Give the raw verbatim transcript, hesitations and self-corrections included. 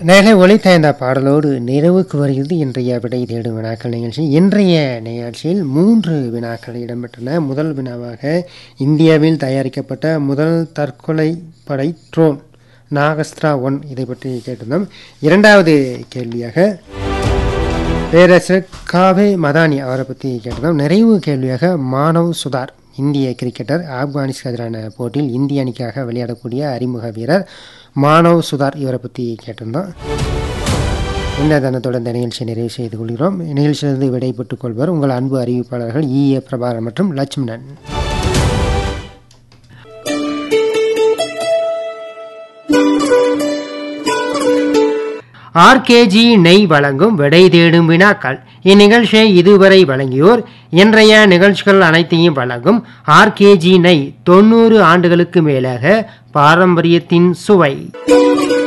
நேரலை ஒலித்த இந்த பாடலோடு நிறைவுக்கு வருகிறது இன்றைய விடை தேடும் வினாக்கள் நிகழ்ச்சி. இன்றைய நிகழ்ச்சியில் மூன்று வினாக்கள் இடம்பெற்றன. முதல் வினாவாக இந்தியாவில் தயாரிக்கப்பட்ட முதல் தற்கொலை படை ட்ரோன் நாகஸ்திரா ஒன், இதை பற்றி கேட்டிருந்தோம். இரண்டாவது கேள்வியாக பேரரசர் காவே மதானி அவரை பற்றி கேட்டிருந்தோம். நிறைவு கேள்வியாக மானவ் சுதார், இந்திய கிரிக்கெட்டர், ஆப்கானிஸ்தான் எதிரான போட்டியில் இந்திய அணிக்காக விளையாடக்கூடிய அறிமுக வீரர் மானவ் சுதார், இவரை பற்றி கேட்டிருந்தோம். இந்த தினத்தோட இந்த நிகழ்ச்சியை நிறைவு செய்து கொள்கிறோம். நிகழ்ச்சியிலிருந்து விடைபெற்றுக் கொள்வர் உங்கள் அன்பு அறிவிப்பாளர்கள் இ ஏ பிரபாகரன் மற்றும் லட்சுமணன். ஆர்கேஜி நெய் வழங்கும் விடை தேடும் வினாக்கள். இந்நிகழ்ச்சியை இதுவரை வழங்கியோர் இன்றைய நிகழ்ச்சிகள் அனைத்தையும் வழங்கும் ஆர்கேஜி நெய். தொண்ணூறு ஆண்டுகளுக்கு மேலாக பாரம்பரியத்தின் சுவை.